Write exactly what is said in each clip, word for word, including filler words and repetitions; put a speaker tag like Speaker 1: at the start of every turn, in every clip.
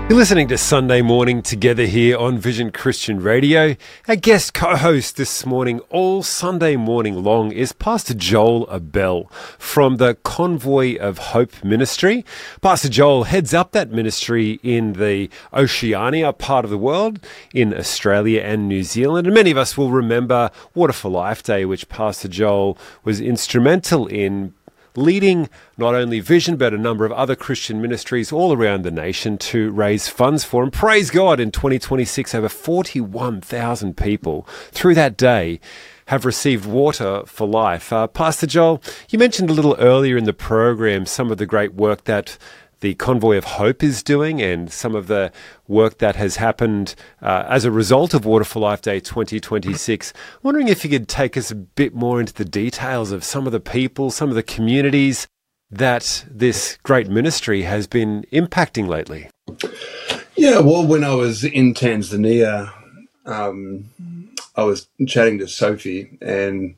Speaker 1: You're listening to Sunday Morning Together here on Vision Christian Radio. Our guest co-host this morning, all Sunday morning long, is Pastor Joel Abell from the Convoy of Hope Ministry. Pastor Joel heads up that ministry in the Oceania part of the world, in Australia and New Zealand. And many of us will remember Water for Life Day, which Pastor Joel was instrumental in leading not only Vision, but a number of other Christian ministries all around the nation to raise funds for. And praise God, in twenty twenty-six, over forty-one thousand people through that day have received Water for Life. Uh, Pastor Joel, you mentioned a little earlier in the program some of the great work that the Convoy of Hope is doing and some of the work that has happened uh, as a result of Water for Life Day twenty twenty-six. I'm wondering if you could take us a bit more into the details of some of the people, some of the communities that this great ministry has been impacting lately.
Speaker 2: Yeah, well, when I was in Tanzania, um, I was chatting to Sophie, and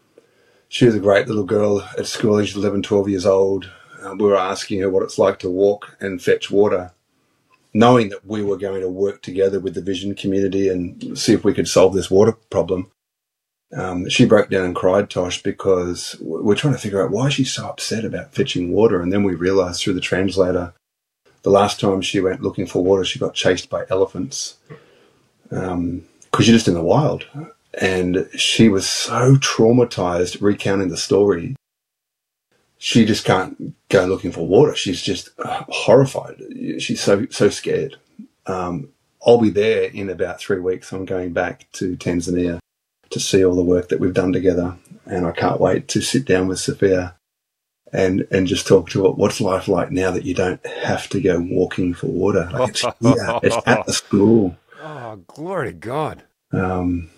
Speaker 2: she was a great little girl at school. She's eleven, twelve years old. Uh, we were asking her what it's like to walk and fetch water, knowing that we were going to work together with the Vision community and see if we could solve this water problem. Um, she broke down and cried, Tosh, because we're trying to figure out why she's so upset about fetching water. And then we realised through the translator, the last time she went looking for water, she got chased by elephants because um, she's just in the wild. And she was so traumatised recounting the story. She just can't go looking for water. She's just uh, horrified. She's so so scared. Um, I'll be there in about three weeks. I'm going back to Tanzania to see all the work that we've done together, and I can't wait to sit down with Sophia and and just talk to her. What's life like now that you don't have to go walking for water? Like it's here. It's at the school.
Speaker 1: Oh, glory to God.
Speaker 2: Um,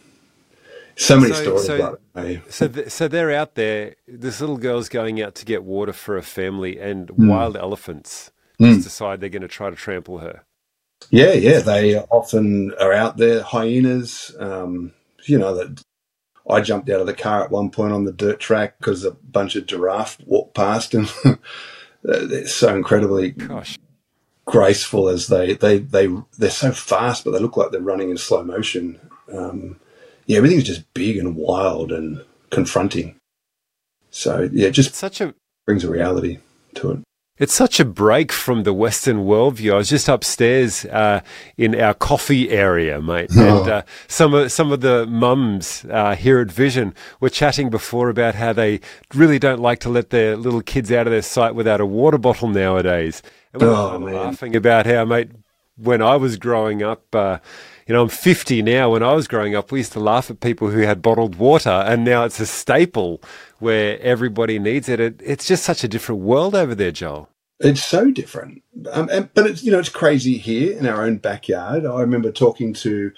Speaker 2: So many
Speaker 1: so,
Speaker 2: stories
Speaker 1: so,
Speaker 2: about it.
Speaker 1: So, th- so they're out there. This little girl's going out to get water for a family, and
Speaker 2: Mm.
Speaker 1: wild elephants
Speaker 2: Mm.
Speaker 1: just decide they're going to try to trample her.
Speaker 2: Yeah, yeah. They often are out there. Hyenas. Um, you know that. I jumped out of the car at one point on the dirt track because a bunch of giraffe walked past, and they're so incredibly
Speaker 1: Gosh.
Speaker 2: graceful as they they they they're so fast, but they look like they're running in slow motion. Um, Yeah, everything's just big and wild and confronting. So, yeah, it just
Speaker 1: It's such a
Speaker 2: brings a reality to it.
Speaker 1: It's such a break from the Western worldview. I was just upstairs uh, in our coffee area, mate, and uh, some of some of the mums uh, here at Vision were chatting before about how they really don't like to let their little kids out of their sight without a water bottle nowadays. And we
Speaker 2: Oh,
Speaker 1: were
Speaker 2: man.
Speaker 1: laughing about how, mate, when I was growing up, uh, you know, I'm fifty now. When I was growing up, we used to laugh at people who had bottled water, and now it's a staple where everybody needs it. it it's just such a different world over there, Joel.
Speaker 2: It's so different. Um, and, but, it's you know, it's crazy here in our own backyard. I remember talking to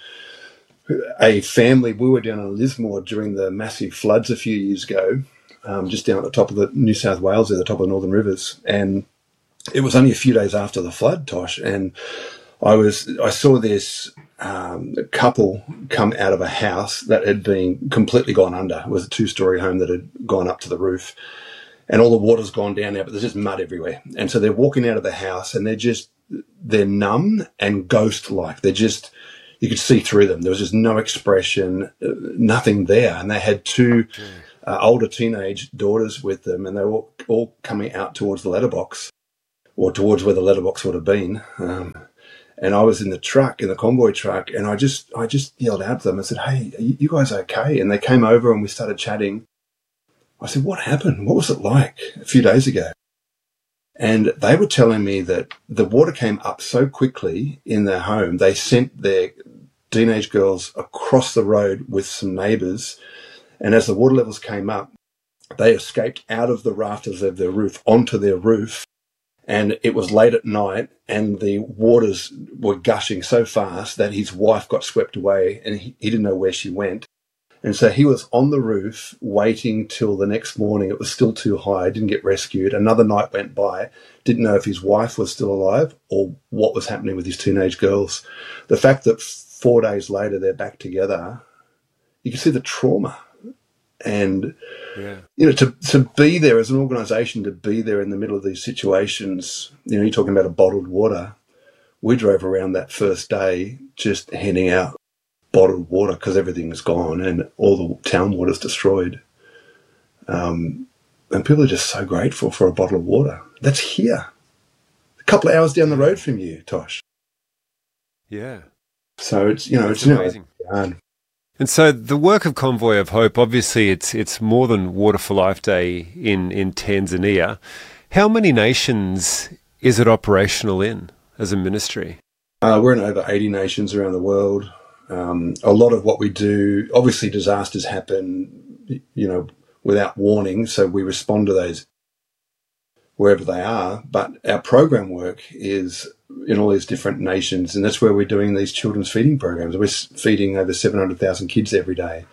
Speaker 2: a family. We were down in Lismore during the massive floods a few years ago, um, just down at the top of the New South Wales, at the top of the Northern Rivers. And it was only a few days after the flood, Tosh, and I was I saw this um, couple come out of a house that had been completely gone under. It was a two-story home that had gone up to the roof, and all the water's gone down now, but there's just mud everywhere. And so they're walking out of the house, and they're just they're numb and ghost-like. They're just you could see through them. There was just no expression, uh, nothing there. And they had two uh, older teenage daughters with them, and they were all, all coming out towards the letterbox, or towards where the letterbox would have been. Um, And I was in the truck, in the convoy truck, and I just I just yelled out to them. I said, "Hey, are you guys okay?" And they came over and we started chatting. I said, "What happened? What was it like a few days ago?" And they were telling me that the water came up so quickly in their home, they sent their teenage girls across the road with some neighbours. And as the water levels came up, they escaped out of the rafters of their roof onto their roof. And it was late at night, and the waters were gushing so fast that his wife got swept away, and he, he didn't know where she went. And so he was on the roof waiting till the next morning. It was still too high, didn't get rescued. Another night went by, didn't know if his wife was still alive or what was happening with his teenage girls. The fact that four days later they're back together, you can see the trauma. And,
Speaker 1: Yeah.
Speaker 2: you know, to, to be there as an organisation, to be there in the middle of these situations, you know, you're talking about a bottled water. we drove around that first day just handing out bottled water because everything was gone and all the town water's destroyed. Um, and people are just so grateful for a bottle of water. That's here. A couple of hours down the road from you, Tosh.
Speaker 1: Yeah.
Speaker 2: So it's, you know,
Speaker 1: That's
Speaker 2: it's
Speaker 1: amazing.
Speaker 2: You know,
Speaker 1: and so the work of Convoy of Hope, obviously it's it's more than Water for Life Day in, in Tanzania. How many nations is it operational in as a ministry?
Speaker 2: Uh, we're in over eighty nations around the world. Um, a lot of what we do, obviously disasters happen, you know, without warning, so we respond to those wherever they are. But our program work is in all these different nations, and that's where we're doing these children's feeding programs. We're feeding over seven hundred thousand kids every day.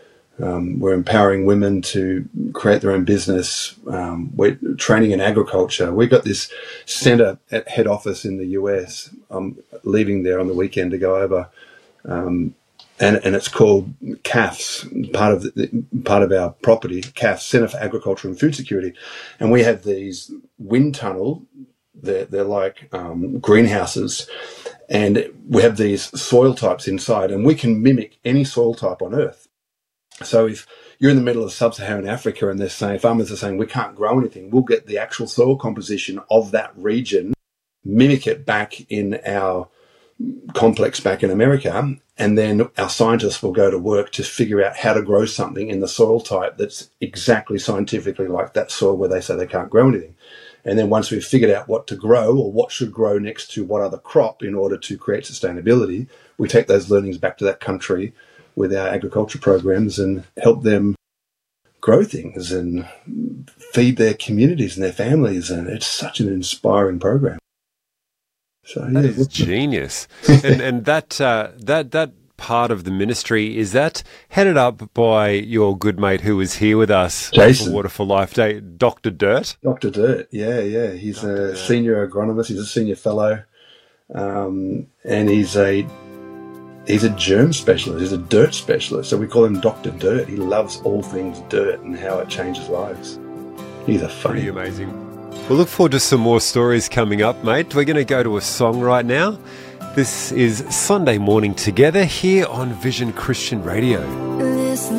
Speaker 2: Um, we're empowering women to create their own business. Um, we're training in agriculture. We've got this centre at head office in the U S. I'm leaving there on the weekend to go over. Um, and, and it's called C A F S, part of the, part of our property, C A F S, Centre for Agriculture and Food Security. And we have these wind tunnel, they're, they're like um, greenhouses, and we have these soil types inside, and we can mimic any soil type on Earth. So if you're in the middle of sub-Saharan Africa and they're saying, farmers are saying, we can't grow anything, we'll get the actual soil composition of that region, mimic it back in our complex back in America, and then our scientists will go to work to figure out how to grow something in the soil type that's exactly scientifically like that soil where they say they can't grow anything. And then once we've figured out what to grow or what should grow next to what other crop in order to create sustainability, we take those learnings back to that country with our agriculture programs and help them grow things and feed their communities and their families. And it's such an inspiring program. So, yeah,
Speaker 1: that is genius. and and that uh, that that part of the ministry, is that headed up by your good mate who was here with us
Speaker 2: Jason.
Speaker 1: for Water for Life Day, Doctor Dirt?
Speaker 2: Doctor Dirt, yeah, yeah. He's Doctor a Dirt. Senior agronomist. He's a senior fellow, um, and he's a he's a germ specialist. He's a dirt specialist. So we call him Doctor Dirt. He loves all things dirt and how it changes lives. He's a funny.
Speaker 1: Pretty amazing. We'll look forward to some more stories coming up, mate. We're going to go to a song right now. This is Sunday Morning Together here on Vision Christian Radio.